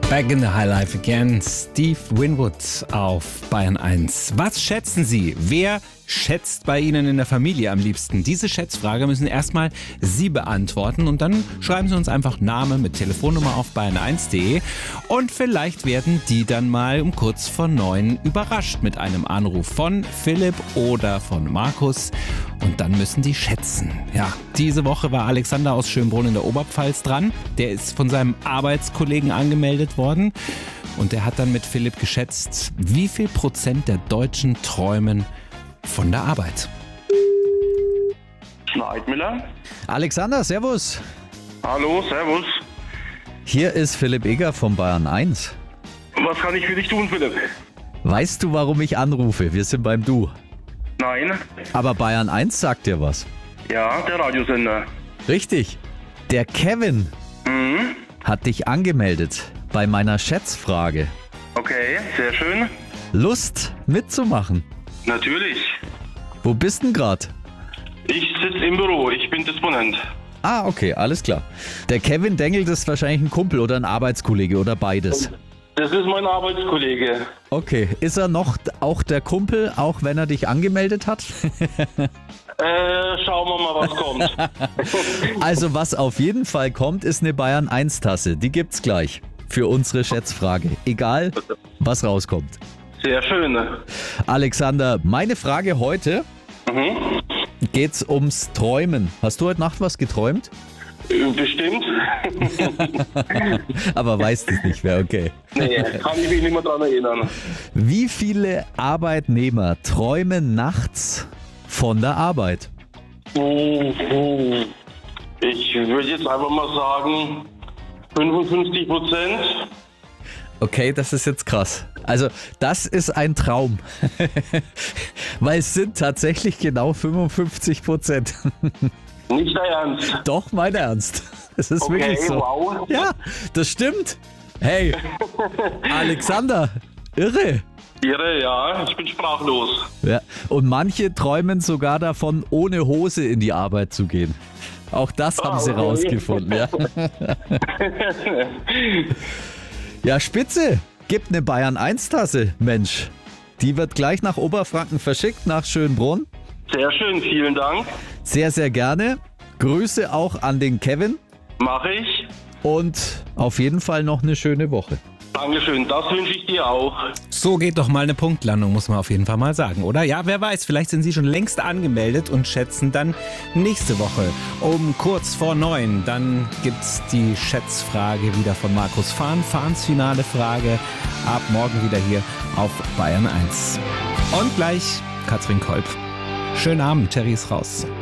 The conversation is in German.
Back in the High Life again, Steve Winwood auf Bayern 1. Was schätzen Sie? Wer schätzt bei Ihnen in der Familie am liebsten? Diese Schätzfrage müssen erstmal Sie beantworten und dann schreiben Sie uns einfach Name mit Telefonnummer auf bayern1.de und vielleicht werden die dann mal um kurz vor 9 überrascht mit einem Anruf von Philipp oder von Markus und dann müssen die schätzen. Ja, diese Woche war Alexander aus Schönbrunn in der Oberpfalz dran. Der ist von seinem Arbeitskollegen angemeldet worden und der hat dann mit Philipp geschätzt, wie viel Prozent der Deutschen träumen von der Arbeit. Schneidmüller. Alexander, servus. Hallo, servus. Hier ist Philipp Egger von Bayern 1. Was kann ich für dich tun, Philipp? Weißt du, warum ich anrufe? Wir sind beim Du. Nein. Aber Bayern 1 sagt dir was. Ja, der Radiosender. Richtig. Der Kevin hat dich angemeldet bei meiner Schätzfrage. Okay, sehr schön. Lust mitzumachen? Natürlich. Wo bist denn grad? Ich sitze im Büro, ich bin Disponent. Ah, okay, alles klar. Der Kevin Dengelt ist wahrscheinlich ein Kumpel oder ein Arbeitskollege oder beides. Das ist mein Arbeitskollege. Okay, ist er noch auch der Kumpel, auch wenn er dich angemeldet hat? Schauen wir mal, was kommt. Also was auf jeden Fall kommt, ist eine Bayern 1 Tasse. Die gibt's gleich für unsere Schätzfrage. Egal, was rauskommt. Sehr schön. Alexander, meine Frage heute geht's ums Träumen. Hast du heute Nacht was geträumt? Bestimmt. Aber weißt es nicht mehr, okay. Nee, kann ich mich nicht mehr dran erinnern. Wie viele Arbeitnehmer träumen nachts von der Arbeit? Ich würde jetzt einfach mal sagen 55%. Okay, das ist jetzt krass. Also das ist ein Traum, weil es sind tatsächlich genau 55%. Nicht der Ernst. Doch, mein Ernst. Es ist Okay, wirklich so. wow. Ja, das stimmt. Hey, Alexander, irre. Irre, ja, ich bin sprachlos. Ja, und manche träumen sogar davon, ohne Hose in die Arbeit zu gehen. Auch das haben sie okay. rausgefunden. Ja. Ja, spitze. Gibt eine Bayern 1 Tasse, Mensch. Die wird gleich nach Oberfranken verschickt, nach Schönbrunn. Sehr schön, vielen Dank. Sehr, sehr gerne. Grüße auch an den Kevin Mache ich. und auf jeden Fall noch eine schöne Woche. Dankeschön, das wünsche ich dir auch. So geht doch mal eine Punktlandung, muss man auf jeden Fall mal sagen, oder? Ja, wer weiß, vielleicht sind Sie schon längst angemeldet und schätzen dann nächste Woche um kurz vor 9. Dann gibt's die Schätzfrage wieder von Markus Fahn. Fahns finale Frage ab morgen wieder hier auf Bayern 1. Und gleich Katrin Kolb. Schönen Abend, Terry ist raus.